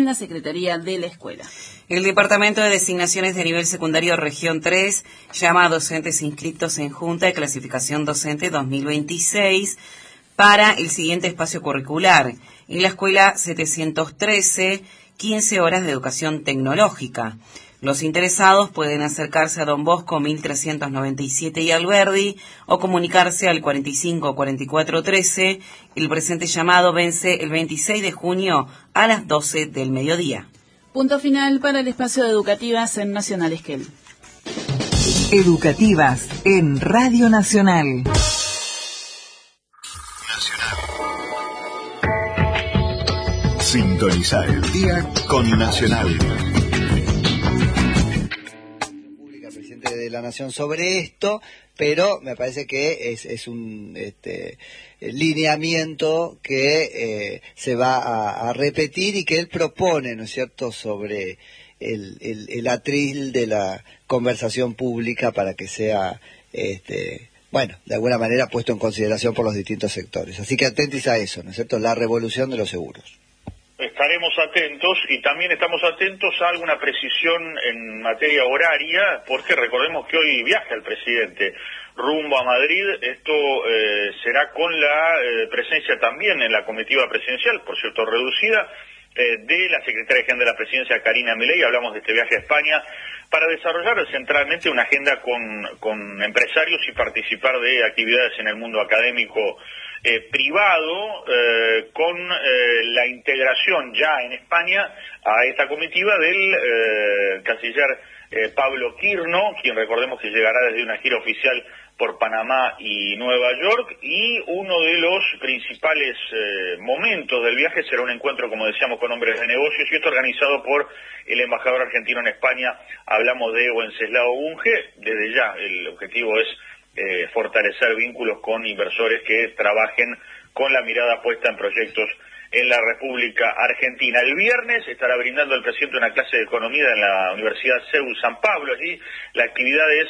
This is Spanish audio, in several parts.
la Secretaría de la Escuela. El Departamento de Designaciones de Nivel Secundario Región 3 llama a docentes inscritos en Junta de Clasificación Docente 2026 para el siguiente espacio curricular. En la Escuela 713, 15 horas de educación tecnológica. Los interesados pueden acercarse a Don Bosco 1397 y Alberdi o comunicarse al 45 44 13. El presente llamado vence el 26 de junio a las 12 del mediodía. Punto final para el espacio de Educativas en Nacional Esquel. Educativas en Radio Nacional. Sintonizar el día con Nacional. Presidente de la Nación sobre esto, pero me parece que es un lineamiento que se va a repetir y que él propone, ¿no es cierto?, sobre el atril de la conversación pública para que sea, de alguna manera puesto en consideración por los distintos sectores. Así que atentis a eso, ¿no es cierto?, la revolución de los seguros. Estaremos atentos y también estamos atentos a alguna precisión en materia horaria, porque recordemos que hoy viaja el presidente rumbo a Madrid. Esto será con la presencia también en la comitiva presidencial, por cierto reducida, de la secretaria general de la presidencia, Karina Milei. Hablamos de este viaje a España para desarrollar centralmente una agenda con empresarios y participar de actividades en el mundo académico privado, con la integración ya en España a esta comitiva del canciller Pablo Quirno, quien recordemos que llegará desde una gira oficial por Panamá y Nueva York, y uno de los principales momentos del viaje será un encuentro, como decíamos, con hombres de negocios, y esto organizado por el embajador argentino en España. Hablamos de Wenceslao Bunge. Desde ya el objetivo es fortalecer vínculos con inversores que trabajen con la mirada puesta en proyectos en la República Argentina. El viernes estará brindando el presidente una clase de economía en la Universidad CEU San Pablo. Allí la actividad es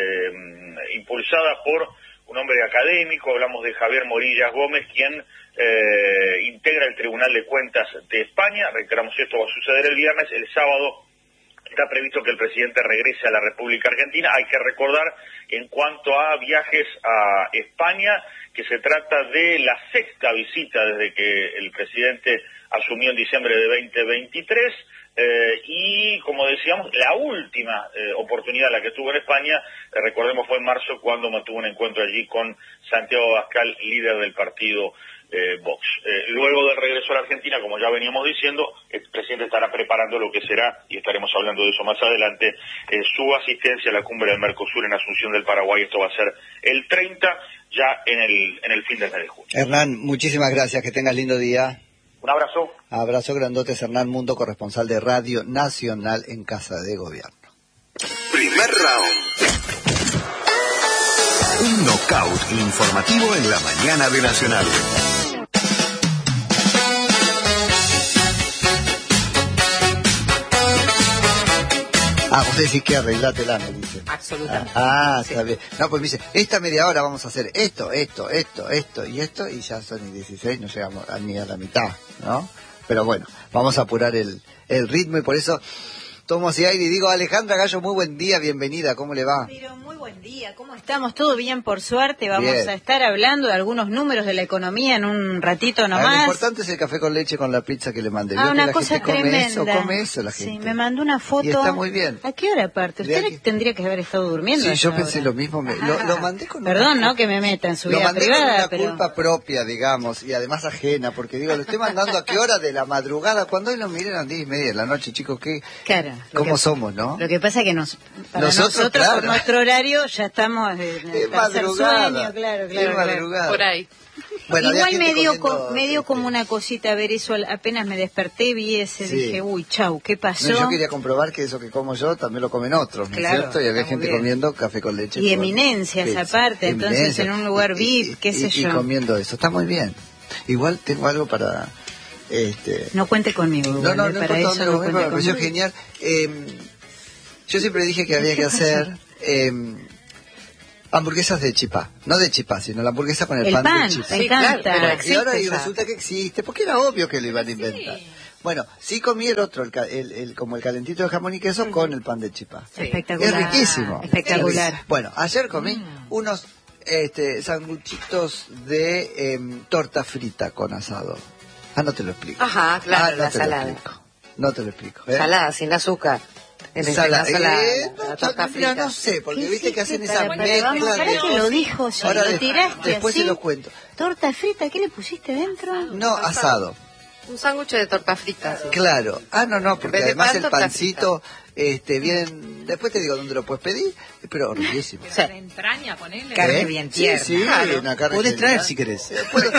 impulsada por un hombre académico. Hablamos de Javier Morillas Gómez, quien integra el Tribunal de Cuentas de España. Reiteramos, esto va a suceder el viernes. El sábado está previsto que el presidente regrese a la República Argentina. Hay que recordar, en cuanto a viajes a España, que se trata de la sexta visita desde que el presidente asumió en diciembre de 2023, y como decíamos, la última oportunidad la que estuvo en España, recordemos, fue en marzo, cuando mantuvo un encuentro allí con Santiago Abascal, líder del partido Vox. Luego del regreso a la Argentina, como ya veníamos diciendo, el presidente estará preparando lo que será, y estaremos hablando de eso más adelante, su asistencia a la cumbre del Mercosur en Asunción del Paraguay. Esto va a ser el 30, ya en el fin del mes de junio. Hernán, muchísimas gracias, que tengas lindo día. Un abrazo. Abrazo grandotes. Hernán Mundo, corresponsal de Radio Nacional en Casa de Gobierno. Primer round. Un knockout informativo en la mañana de Nacional. Vos decís que arreglátela, me dice. Absolutamente. Está bien. No, pues me dice, esta media hora vamos a hacer esto, y ya son 16, no llegamos ni a la mitad, ¿no? Pero bueno, vamos a apurar el ritmo, y por eso tomo así aire y digo: Alejandra Gallo, muy buen día, bienvenida, ¿cómo le va? Pero muy buen día, ¿cómo estamos? ¿Todo bien, por suerte? Vamos bien. A estar hablando de algunos números de la economía en un ratito nomás. Lo importante es el café con leche con la pizza que le mandé. Una cosa tremenda. Come eso la gente. Sí, me mandó una foto. Y está muy bien. ¿A qué hora aparte? Usted tendría que haber estado durmiendo. Sí, yo pensé lo mismo. Lo mandé con Perdón, ¿no? Que me meta en su vida privada. Con una culpa propia, digamos, y además ajena, porque digo, lo estoy mandando a qué hora de la madrugada, cuando hoy lo miren a las 10:30 de la noche, chicos, Claro. ¿Cómo somos, no? Lo que pasa es que nosotros claro, por nuestro horario ya estamos en madrugada. Sueño, claro. Madrugada. Por ahí. Bueno, igual me dio como una cosita ver eso, apenas me desperté, vi ese, dije, uy, chau, ¿qué pasó? No, yo quería comprobar que eso que como yo también lo comen otros, ¿no es cierto? Y había gente comiendo café con leche. Y eminencias aparte, entonces en un lugar VIP, qué sé yo. Y comiendo eso, está muy bien. Igual tengo algo para... No cuente conmigo, no, para eso no cuente conmigo. Me pareció genial. Yo siempre dije que había que hacer... hamburguesas de chipá, no de chipá, sino la hamburguesa con el pan de chipá. Me encanta. Y ahora resulta que existe, porque era obvio que lo iban a inventar. Bueno, sí comí el otro, como el calentito de jamón y queso con el pan de chipá. Espectacular. Es riquísimo. Espectacular. Bueno, ayer comí unos sanguchitos de torta frita con asado. No te lo explico. Ajá, claro, no la te salada. Lo explico. No te lo explico. Salada, sin azúcar. Salada. La torta frita. No sé, porque viste que hacen esa Para mezcla que lo dijo, si Ahora lo tiraste después así. se los cuento. Torta frita, ¿qué le pusiste dentro? No, asado. Un sándwich de torta frita. Sí. Claro. No, porque En vez de además pan, el torta pancito bien. Después te digo dónde lo puedes pedir, pero riquísimo. Sí. Entraña, ponele. Carne bien tierna. Sí, Claro. una carne Podés tierna. traer si querés.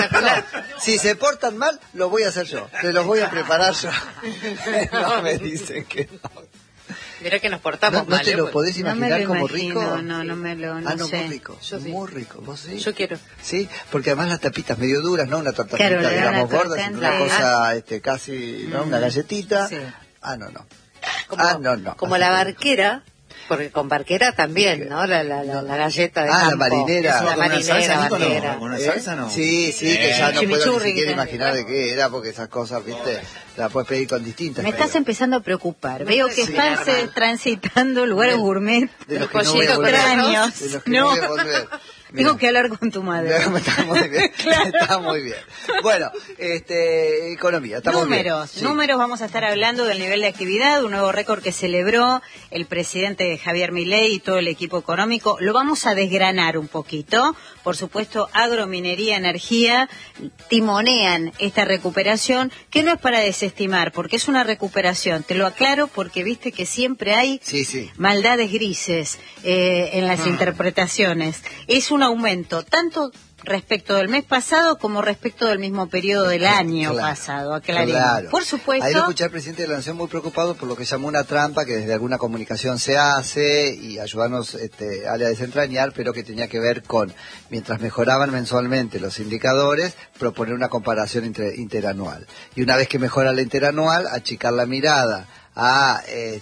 Si se portan mal, lo voy a hacer yo. Se los voy a preparar yo. No me dicen que no. Mira que nos portamos ¿No mal. te lo podés imaginar como rico? No me lo No, sé. muy rico. Yo sí. Muy rico. ¿Vos sí? Yo quiero. Sí, porque además las tapitas medio duras, ¿no? Una torta Claro, frita, le dan digamos, la gorda, torta sino una entera. cosa casi, ¿no? Una galletita. Sí. No. Como, no. como Así la que- barquera, porque con barquera también, ¿no? La galleta de la campo. marinera. La ¿Con una marinera, salsa, Nico, no? barquera. ¿Con una salsa no? Sí, que ya no puedo ni Chimichurri, siquiera que imaginar de qué era, porque esas cosas, viste, las puedes pedir con distintas. Me estás pero empezando a preocupar. Veo que Sí, estás verdad. transitando lugares gourmet de los que no voy a pollito volver. extraños. De los que No. no voy a volver. Tengo que hablar con tu madre. Está muy bien. Está muy bien. Bueno, economía, estamos bien. Sí. Números, vamos a estar hablando del nivel de actividad, un nuevo récord que celebró el presidente Javier Milei y todo el equipo económico. Lo vamos a desgranar un poquito. Por supuesto, agrominería, energía, timonean esta recuperación, que no es para desestimar, porque es una recuperación. Te lo aclaro porque viste que siempre hay Sí. maldades grises en las interpretaciones. Es un aumento tanto respecto del mes pasado como respecto del mismo periodo del año Claro, pasado, aclaremos. claro. Por supuesto. Ahí lo escuché al presidente de la Nación muy preocupado por lo que llamó una trampa que desde alguna comunicación se hace y ayudarnos a desentrañar, pero que tenía que ver con, mientras mejoraban mensualmente los indicadores, proponer una comparación interanual. Y una vez que mejora la interanual, achicar la mirada a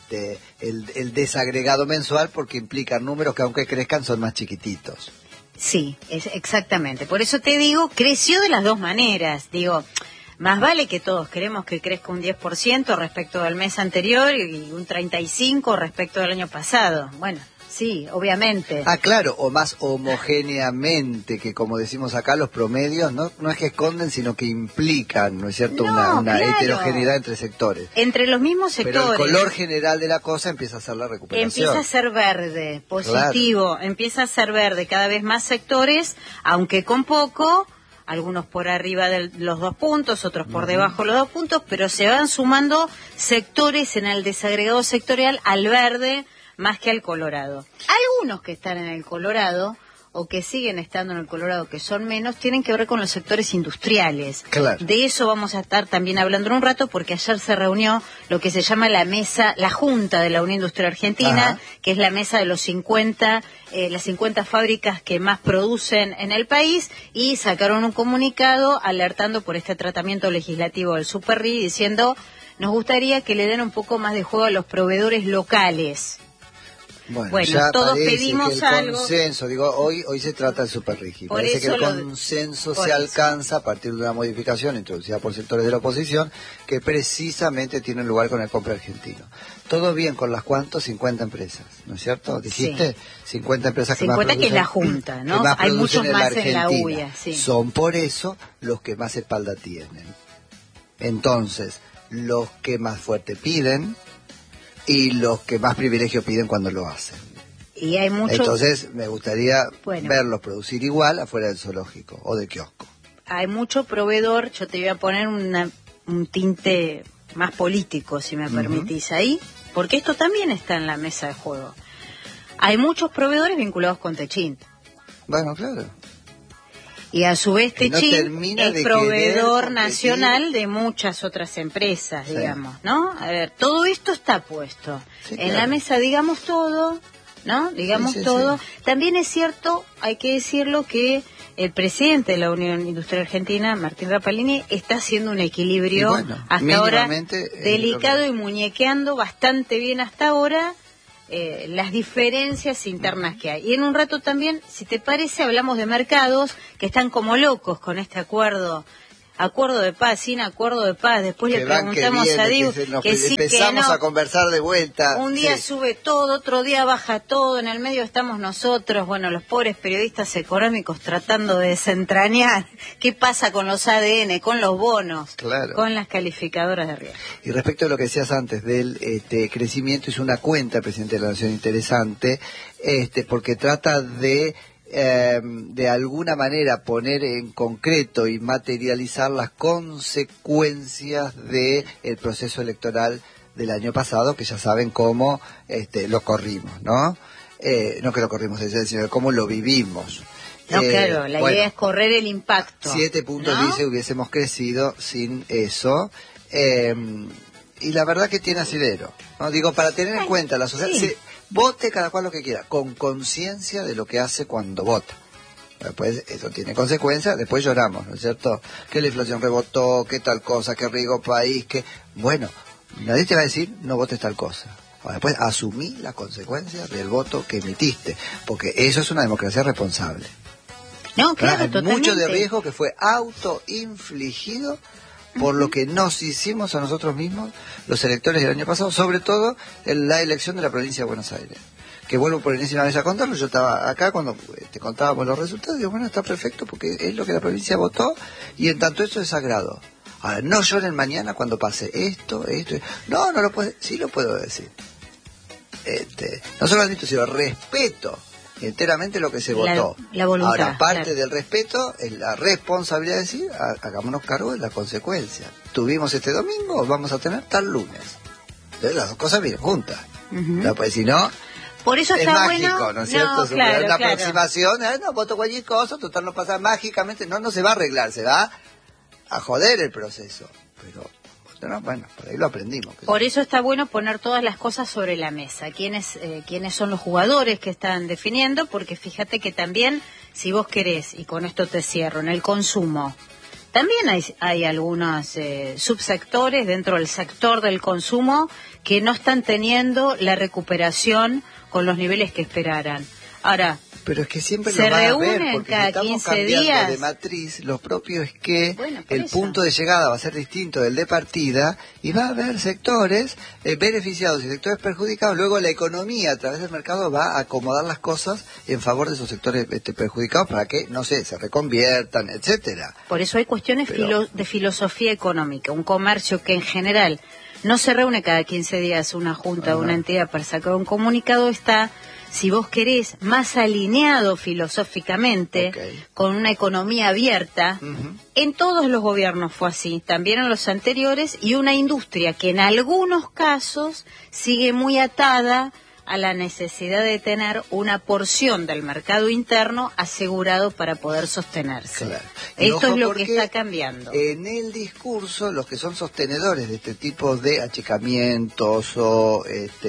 el desagregado mensual, porque implican números que aunque crezcan son más chiquititos. Sí, exactamente. Por eso te digo, creció de las dos maneras. Digo, más vale que todos queremos que crezca un 10% respecto del mes anterior y un 35% respecto del año pasado. Bueno, sí, obviamente. Claro, o más homogéneamente, que como decimos acá, los promedios no es que esconden, sino que implican, ¿no es cierto?, No, una claro. heterogeneidad entre sectores. Entre los mismos sectores. Pero el color general de la cosa empieza a ser la recuperación. Empieza a ser verde, positivo, empieza a ser verde, cada vez más sectores, aunque con poco, algunos por arriba de los 2 puntos, otros por debajo de los 2 puntos, pero se van sumando sectores en el desagregado sectorial al verde más que al colorado. Algunos que están en el colorado o que siguen estando en el Colorado, que son menos, tienen que ver con los sectores industriales. Claro. De eso vamos a estar también hablando en un rato, porque ayer se reunió lo que se llama la mesa, la Junta de la Unión Industrial Argentina, Ajá. que es la mesa de los 50, las 50 fábricas que más producen en el país, y sacaron un comunicado alertando por este tratamiento legislativo del Superri, diciendo, nos gustaría que le den un poco más de juego a los proveedores locales. Bueno, ya todos parece pedimos que el algo. consenso, digo, hoy se trata del superrígido. Por Parece que eso el consenso por se eso. alcanza a partir de una modificación introducida por sectores de la oposición que precisamente tienen lugar con el compra argentino. Todo bien con las cuantas 50 empresas, ¿no es cierto? Dijiste 50 empresas que 50 más que es producen, la Junta, ¿no? que más Hay producen muchos más en la Argentina. UIA, sí. Son por eso los que más espalda tienen. Entonces, los que más fuerte piden y los que más privilegio piden cuando lo hacen. Y hay muchos. Entonces, me gustaría Bueno. verlos producir igual afuera del zoológico o del kiosco. Hay mucho proveedor, yo te voy a poner un tinte más político, si me permitís ahí, porque esto también está en la mesa de juego. Hay muchos proveedores vinculados con Techint. Bueno, claro. Y a su vez Que no Techint termina es de proveedor querer nacional de muchas otras empresas, Sí. digamos, ¿no? A ver, todo esto está puesto Sí, en claro. la mesa, digamos todo, ¿no? Digamos Sí, sí, todo. sí. También es cierto, hay que decirlo, que el presidente de la Unión Industrial Argentina, Martín Rapalini, está haciendo un equilibrio Y bueno, hasta ahora mínimamente, delicado lo que- y muñequeando bastante bien hasta ahora las diferencias internas que hay. Y en un rato también, si te parece, hablamos de mercados que están como locos con este acuerdo acuerdo de paz, sin acuerdo de paz. Después le preguntamos a Diu que sí, empezamos que no. a conversar de vuelta. Un día sí. sube todo, otro día baja todo, en el medio estamos nosotros, bueno, los pobres periodistas económicos tratando de desentrañar qué pasa con los ADN, con los bonos, claro, con las calificadoras de riesgo. Y respecto a lo que decías antes del crecimiento, hizo una cuenta el presidente de la Nación interesante, porque trata de alguna manera poner en concreto y materializar las consecuencias del proceso electoral del año pasado, que ya saben cómo lo corrimos, ¿no? No que lo corrimos, sino cómo lo vivimos. No, claro, la idea es correr el impacto. 7 puntos, ¿no? dice, hubiésemos crecido sin eso. Y la verdad que tiene asidero, ¿no? Digo, para tener en cuenta la sociedad, sí. Vote cada cual lo que quiera, con conciencia de lo que hace cuando vota. Después eso tiene consecuencias, después lloramos, ¿no es cierto? Que la inflación rebotó, que tal cosa, que rico país, que... Bueno, nadie te va a decir, no votes tal cosa. Después asumí las consecuencias del voto que emitiste, porque eso es una democracia responsable. No, claro, Hay totalmente. mucho de riesgo que fue autoinfligido por lo que nos hicimos a nosotros mismos los electores del año pasado, sobre todo en la elección de la provincia de Buenos Aires. Que vuelvo por enésima vez a contarlo, yo estaba acá cuando te contábamos los resultados, digo, bueno, está perfecto porque es lo que la provincia votó y en tanto eso es sagrado. Ahora, no lloren mañana cuando pase esto. No lo puedo, sí lo puedo decir. No solo admito, sino respeto enteramente lo que se votó. La voluntad. Ahora, parte del respeto es la responsabilidad de decir, hagámonos cargo de las consecuencias. Tuvimos este domingo, vamos a tener tal lunes. Entonces las dos cosas vienen juntas. Uh-huh. Pues si no, por eso es está mágico, bueno. ¿no es cierto? No, claro, una claro. aproximación, no, voto cualquier cosa, total no pasa mágicamente, no se va a arreglar, se va a joder el proceso. Pero bueno, por ahí lo aprendimos. Por eso está bueno poner todas las cosas sobre la mesa. ¿Quiénes son los jugadores que están definiendo? Porque fíjate que también, si vos querés, y con esto te cierro, en el consumo, también hay algunos subsectores dentro del sector del consumo que no están teniendo la recuperación con los niveles que esperaran. Ahora, pero es que siempre se lo van a ver, reúnen porque cada si estamos 15 cambiando días. de matriz, lo propio es que Bueno, por el eso. punto de llegada va a ser distinto del de partida y va a haber sectores beneficiados y sectores perjudicados. Luego la economía a través del mercado va a acomodar las cosas en favor de esos sectores perjudicados para que, no sé, se reconviertan, etcétera. Por eso hay cuestiones de filosofía económica. Un comercio que en general no se reúne cada 15 días una junta o una entidad para sacar un comunicado, está, si vos querés, más alineado filosóficamente con una economía abierta. Uh-huh. En todos los gobiernos fue así, también en los anteriores, y una industria que en algunos casos sigue muy atada a la necesidad de tener una porción del mercado interno asegurado para poder sostenerse. Claro. Esto es lo que está cambiando. En el discurso, los que son sostenedores de este tipo de achicamientos o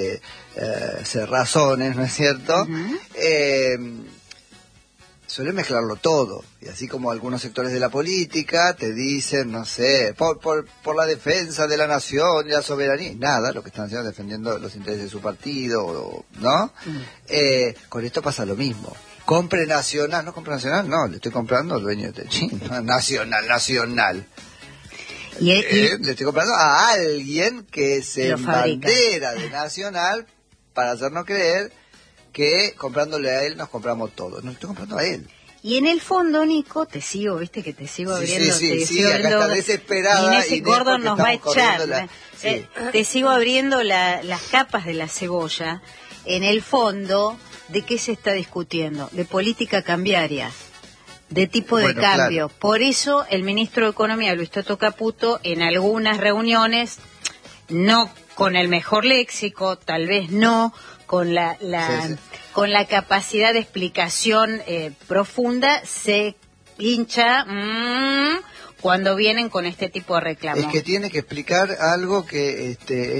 cerrazones, ¿no es cierto? Uh-huh. Suelen mezclarlo todo, y así como algunos sectores de la política te dicen, no sé, por la defensa de la nación y la soberanía, nada, lo que están haciendo es defendiendo los intereses de su partido, ¿no? Con esto pasa lo mismo. Compre nacional, no, le estoy comprando al dueño de China, nacional. Le estoy comprando a alguien que se embandera de nacional para hacernos creer que comprándole a él nos compramos todo. No, estoy comprando a él. Y en el fondo, Nico, te sigo abriendo. Sí, acá está desesperada. Inés y Gordon nos va a echar. Te sigo abriendo las capas de la cebolla. En el fondo, ¿de qué se está discutiendo? De política cambiaria, de tipo de cambio. Claro. Por eso el ministro de Economía, Luis Toto Caputo, en algunas reuniones, no con el mejor léxico, tal vez no con con la capacidad de explicación profunda, se hincha cuando vienen con este tipo de reclamos. Es que tiene que explicar algo que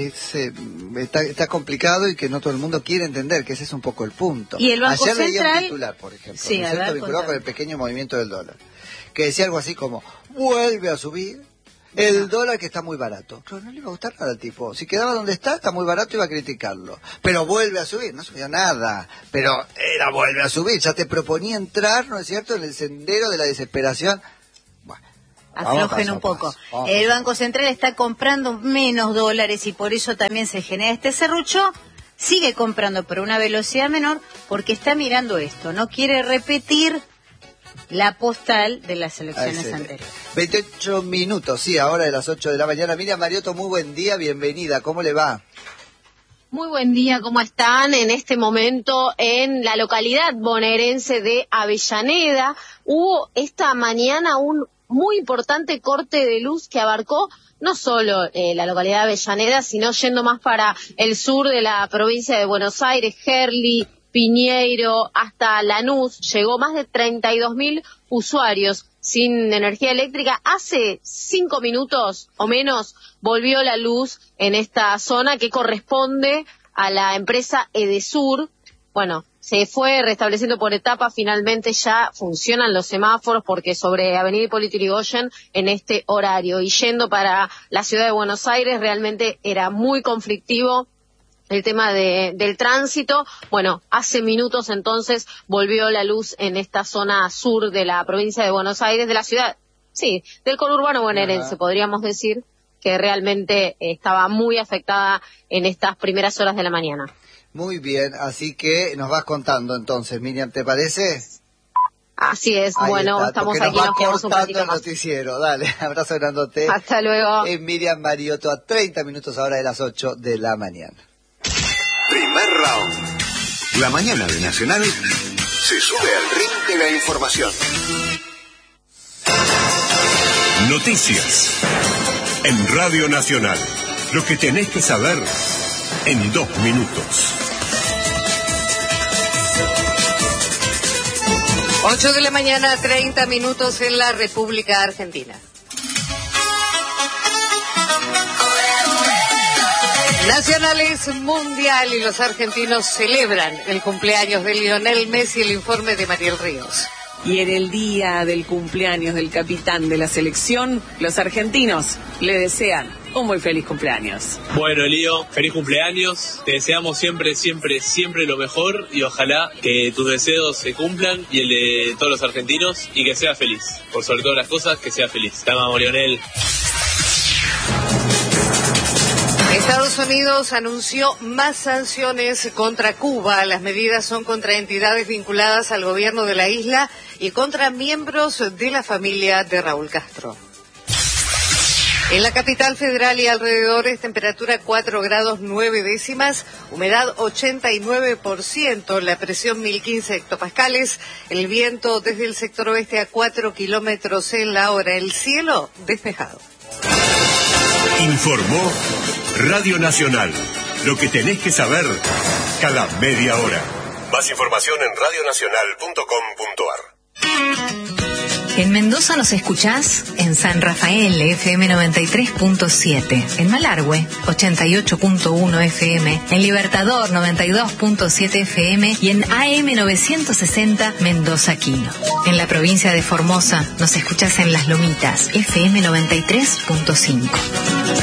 está complicado y que no todo el mundo quiere entender, que ese es un poco el punto. Y el Banco Ayer Central, leía un titular, por ejemplo, sí, vinculado con el pequeño movimiento del dólar, que decía algo así como, vuelve a subir el dólar que está muy barato. Claro, no le iba a gustar nada al tipo. Si quedaba donde está muy barato, iba a criticarlo. Pero vuelve a subir, no subió nada. Pero vuelve a subir. Ya te proponía entrar, ¿no es cierto?, en el sendero de la desesperación. Bueno, aflojen un poco. El Banco Central está comprando menos dólares y por eso también se genera este serrucho. Sigue comprando pero a una velocidad menor porque está mirando esto. No quiere repetir la postal de las elecciones anteriores. 28 minutos, sí, ahora de las 8 de la mañana. Miriam Mariotto, muy buen día, bienvenida. ¿Cómo le va? Muy buen día, ¿cómo están? En este momento en la localidad bonaerense de Avellaneda hubo esta mañana un muy importante corte de luz que abarcó no solo la localidad de Avellaneda, sino yendo más para el sur de la provincia de Buenos Aires, Gerli, Piñeiro, hasta Lanús. Llegó más de 32.000 usuarios sin energía eléctrica. Hace 5 minutos o menos volvió la luz en esta zona que corresponde a la empresa Edesur. Bueno, se fue restableciendo por etapas, finalmente ya funcionan los semáforos porque sobre Avenida Hipólito Yrigoyen en este horario. Y yendo para la ciudad de Buenos Aires realmente era muy conflictivo el tema del tránsito. Bueno, hace minutos entonces volvió la luz en esta zona sur de la provincia de Buenos Aires, de la ciudad, sí, del conurbano bonaerense, podríamos decir, que realmente estaba muy afectada en estas primeras horas de la mañana. Muy bien, así que nos vas contando entonces, Miriam, ¿te parece? Así es, ahí bueno, está, estamos aquí, nos quedamos un ratito más. Noticiero. Dale, abrazo grandote. Hasta luego. Miriam Mariotto, a 30 minutos ahora de las 8 de la mañana. Primer round. La mañana de Nacional se sube al ring de la información. Noticias. En Radio Nacional. Lo que tenés que saber en 2 minutos. 8 de la mañana, 30 minutos en la República Argentina. Nacional es mundial y los argentinos celebran el cumpleaños de Lionel Messi. El informe de Mariel Ríos. Y en el día del cumpleaños del capitán de la selección, los argentinos le desean un muy feliz cumpleaños. Bueno, Lío, feliz cumpleaños. Te deseamos siempre, siempre, siempre lo mejor y ojalá que tus deseos se cumplan y el de todos los argentinos y que seas feliz. Por sobre todas las cosas, que seas feliz. Te amamos, Lionel. Estados Unidos anunció más sanciones contra Cuba. Las medidas son contra entidades vinculadas al gobierno de la isla y contra miembros de la familia de Raúl Castro. En la capital federal y alrededores, temperatura 4 grados 9 décimas, humedad 89%, la presión 1015 hectopascales, el viento desde el sector oeste a 4 kilómetros en la hora, el cielo despejado. Informó Radio Nacional. Lo que tenés que saber cada media hora. Más información en radionacional.com.ar. En Mendoza nos escuchás en San Rafael, FM 93.7, en Malargüe, 88.1 FM, en Libertador, 92.7 FM y en AM 960 Mendoza Quino. En la provincia de Formosa nos escuchás en Las Lomitas, FM 93.5.